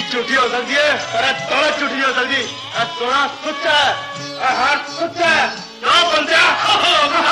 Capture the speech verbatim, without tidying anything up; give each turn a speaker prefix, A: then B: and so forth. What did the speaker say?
A: ਝੂਠੀ ਹੋ ਸਕਦੀ ਹੈ ਪਰ ਇਹ ਦੌਲਤ ਝੂਠੀ ਨਹੀਂ ਹੋ ਸਕਦੀ। ਇਹ ਸੋਨਾ ਸੁੱਚਾ ਹੈ, ਇਹ ਹਾਰ ਸੁੱਚਾ ਹੈ। ਕਿਉਂ ਬੰਦਿਆ